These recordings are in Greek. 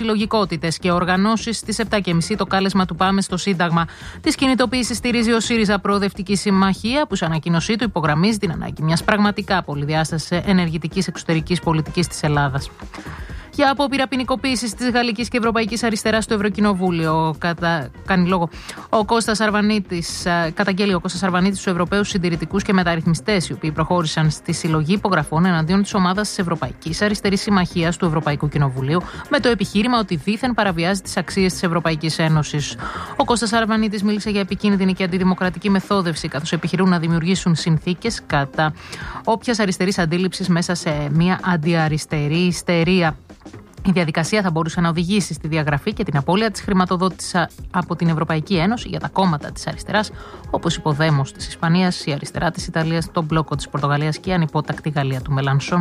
συλλογικότητες και οργανώσεις. Στις 7.30 το κάλεσμα του Πάμε στο Σύνταγμα. Τις κινητοποίησεις στηρίζει ο ΣΥΡΙΖΑ Προοδευτική Συμμαχία, που σε ανακοίνωσή του υπογραμμίζει την ανάγκη μιας πραγματικά πολυδιάστασης ενεργητικής εξωτερικής πολιτικής της Ελλάδας. Για απόπειρα ποινικοποίησης της γαλλικής και ευρωπαϊκής αριστεράς στο Ευρωκοινοβούλιο, καταγγέλει ο Κώστας Αρβανίτης στους Ευρωπαίους συντηρητικούς και μεταρρυθμιστές, οι οποίοι προχώρησαν στη συλλογή υπογραφών εναντίον της ομάδας της Ευρωπαϊκής Αριστερής Συμμαχίας του Ευρωπαϊκού Κοινοβουλίου, με το επιχείρημα ότι δήθεν παραβιάζει τις αξίες της Ευρωπαϊκής Ένωσης. Ο Κώστας Αρβανίτης μίλησε για επικίνδυνη και αντιδημοκρατική μεθόδευση, καθώς επιχειρούν να δημιουργήσουν συνθήκες κατά όποιας αριστερής αντίληψης μέσα σε μια αντιαριστερή ιστερία. Η διαδικασία θα μπορούσε να οδηγήσει στη διαγραφή και την απώλεια της χρηματοδότησης από την Ευρωπαϊκή Ένωση για τα κόμματα της αριστεράς, όπως η Ποδέμος της Ισπανίας, η αριστερά της Ιταλίας, τον Μπλόκο της Πορτογαλίας και η ανυπότακτη Γαλλία του Μελανσόν.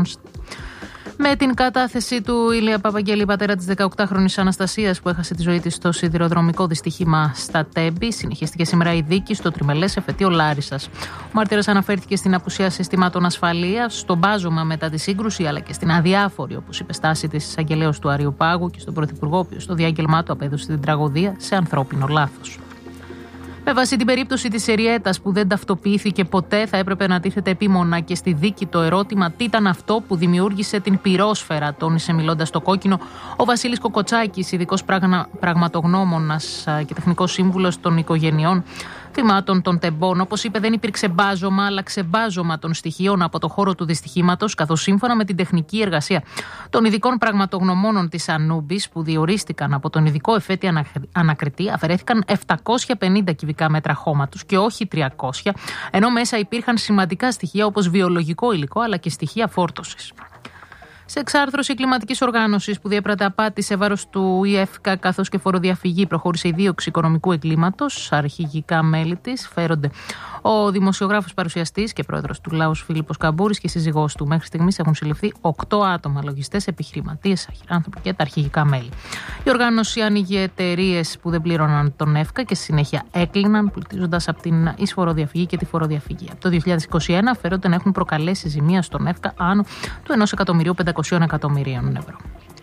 Με την κατάθεση του Ηλία Παπαγγέλη, πατέρα της 18χρονης Αναστασίας που έχασε τη ζωή της στο σιδηροδρομικό δυστύχημα στα Τέμπη, συνεχίστηκε σήμερα η δίκη στο τριμελές εφετείο Λάρισσας. Ο μάρτυρας αναφέρθηκε στην απουσία συστημάτων ασφαλείας, στο μπάζωμα μετά τη σύγκρουση, αλλά και στην αδιάφορη, όπως είπε, στάση της εισαγγελέως του Αριοπάγου και στον Πρωθυπουργό, ο οποίος στο διάγγελμά του απέδωσε την τραγωδία σε ανθρώπινο λάθος. Με βάση την περίπτωση της Εριέτας που δεν ταυτοποιήθηκε ποτέ, θα έπρεπε να τίθεται επίμονα και στη δίκη το ερώτημα τι ήταν αυτό που δημιούργησε την πυρόσφαιρα, τόνισε μιλώντας στο Κόκκινο ο Βασίλης Κοκοτσάκης, ειδικός πραγματογνώμονας και τεχνικός σύμβουλος των οικογενειών θυμάτων των τεμπών. Όπως είπε, δεν υπήρξε μπάζωμα, αλλά ξεμπάζωμα των στοιχείων από το χώρο του δυστυχήματος, καθώς σύμφωνα με την τεχνική εργασία των ειδικών πραγματογνωμόνων της Ανούμπης, που διορίστηκαν από τον ειδικό εφέτη ανακριτή, αφαιρέθηκαν 750 κυβικά μέτρα χώματος και όχι 300, ενώ μέσα υπήρχαν σημαντικά στοιχεία όπως βιολογικό υλικό αλλά και στοιχεία φόρτωσης. Σε εξάρθρωση κλιματικής οργάνωσης που διέπρατε απάτη σε βάρος του ΙΕΦΚΑ καθώς και φοροδιαφυγή, προχώρησε η δίωξη οικονομικού εγκλήματος. Αρχηγικά μέλη της φέρονται ο δημοσιογράφος παρουσιαστής και πρόεδρος του Λάους Φίλιππος Καμπούρης και η σύζυγός του. Μέχρι στιγμής έχουν συλληφθεί 8 άτομα, λογιστές, επιχειρηματίες, αχυράνθρωποι και τα αρχηγικά μέλη. Η οργάνωση άνοιγε εταιρείες που δεν πλήρωναν τον ΕΦΚΑ και στη συνέχεια έκλειναν, πλουτίζοντας από την εισφοροδιαφυγή και τη φοροδιαφυγή. Από το 2021 φέρονται να έχουν προκαλέσει ζημία στον ΕΦΚΑ άνω του 1.500.000.000 ευρώ.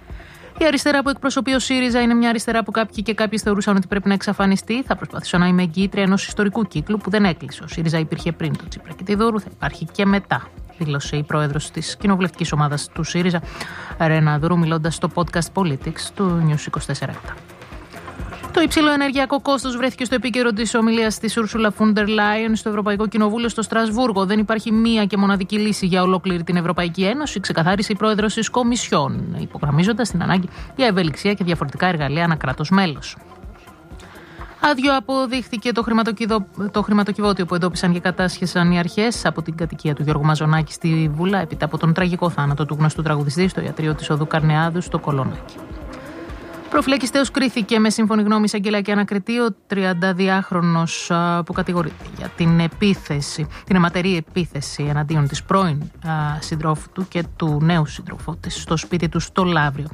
Η αριστερά που εκπροσωπεί ο ΣΥΡΙΖΑ είναι μια αριστερά που κάποιοι και κάποιες θεωρούσαν ότι πρέπει να εξαφανιστεί. Θα προσπαθήσω να είμαι εγκύτρια ενός ιστορικού κύκλου που δεν έκλεισε. Ο ΣΥΡΙΖΑ υπήρχε πριν το Τσίπρα και τη Δούρου, θα υπάρχει και μετά, δήλωσε η πρόεδρος της κοινοβουλευτικής ομάδας του ΣΥΡΙΖΑ, Ρένα Δούρου, μιλώντας στο podcast Politics του News 24. Το υψηλό ενεργειακό κόστος βρέθηκε στο επίκαιρο της ομιλίας της Ursula von der Leyen στο Ευρωπαϊκό Κοινοβούλιο στο Στρασβούργο. Δεν υπάρχει μία και μοναδική λύση για ολόκληρη την Ευρωπαϊκή Ένωση, ξεκαθάρισε η πρόεδρος της Κομισιόν, υπογραμμίζοντας την ανάγκη για ευελιξία και διαφορετικά εργαλεία ανά κράτος μέλος. Άδειο αποδείχθηκε το χρηματοκιβώτιο που εντόπισαν και κατάσχεσαν οι αρχές από την κατοικία του Γιώργου Μαζονάκη στη Βούλα, έπειτα από τον τραγικό θάνατο του γνωστού τραγουδιστή στο ιατρείο της οδού Καρνεάδου στο Κολονάκι. Προφυλακιστέως κρίθηκε με σύμφωνη γνώμη εισαγγελέα και ανακριτή ο 32χρονος που κατηγορείται για την αιματερή επίθεση εναντίον της πρώην συντρόφου του και του νέου συντροφού της στο σπίτι του στο Λαύριο.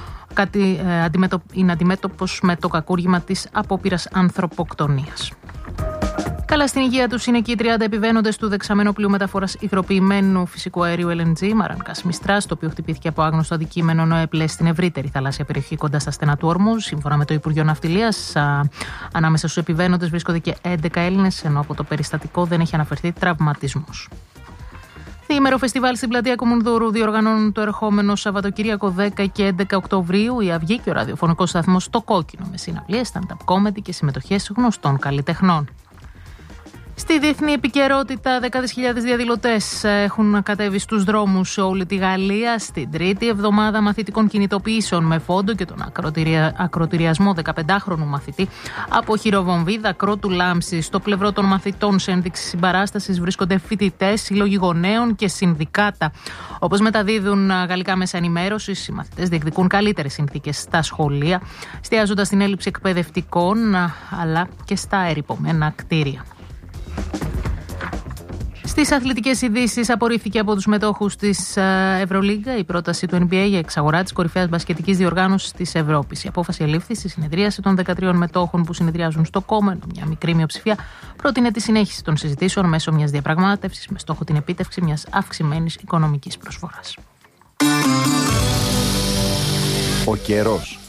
Είναι αντιμέτωπος με το κακούργημα της απόπειρας ανθρωποκτονίας. Καλά στην υγεία τους είναι και οι 30 επιβαίνοντες του δεξαμένου πλοίου μεταφοράς υγροποιημένου φυσικού αερίου LNG Μαρανκάς Μιστράς, το οποίο χτυπήθηκε από άγνωστο αντικείμενο ενώ έπλεε στην ευρύτερη θαλάσσια περιοχή κοντά στα στενά του Ορμούζ. Σύμφωνα με το Υπουργείο Ναυτιλίας, ανάμεσα στους επιβαίνοντες βρίσκονται και 11 Έλληνες, ενώ από το περιστατικό δεν έχει αναφερθεί τραυματισμός. Διήμερο φεστιβάλ στην πλατεία Κουμουνδούρου διοργανώνουν το ερχόμενο Σαββατοκύριακο 10 και 11 Οκτωβρίου η Αυγή και ο ραδιοφωνικός σταθμός Το Κόκκινο, με συναυλίες, stand-up comedy και συμμετοχές γνωστών καλλιτεχνών. Στη διεθνή επικαιρότητα, δεκάδες χιλιάδες διαδηλωτές έχουν κατέβει στους δρόμους σε όλη τη Γαλλία στην τρίτη εβδομάδα μαθητικών κινητοποιήσεων με φόντο και τον ακροτηριασμό 15χρονου μαθητή από χειροβομβή δακρό του λάμψη. Στο πλευρό των μαθητών σε ένδειξη συμπαράστασης βρίσκονται φοιτητές, σύλλογοι γονέων και συνδικάτα. Όπως μεταδίδουν γαλλικά μέσα ενημέρωσης, οι μαθητές διεκδικούν καλύτερες συνθήκες στα σχολεία, εστιάζοντας στην έλλειψη εκπαιδευτικών αλλά και στα ερειπωμένα κτίρια. Στις αθλητικές ειδήσεις, απορρίφθηκε από τους μετόχους της Ευρωλίγκα η πρόταση του NBA για εξαγορά της κορυφαίας μπασκετικής διοργάνωσης της Ευρώπης. Η απόφαση ελήφθη στη συνεδρίαση των 13 μετόχων που συνεδριάζουν στο κόμμα. Μια μικρή μειοψηφία πρότεινε τη συνέχιση των συζητήσεων μέσω μιας διαπραγμάτευσης με στόχο την επίτευξη μιας αυξημένης οικονομικής προσφοράς. Ο καιρός.